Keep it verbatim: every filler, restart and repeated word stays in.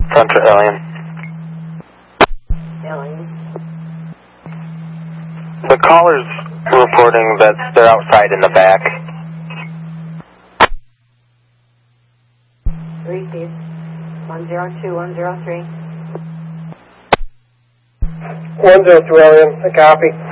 Central Alien. Alien. The caller's reporting that they're outside in the back. Receive. one zero two, one zero three. one zero two Alien, a copy.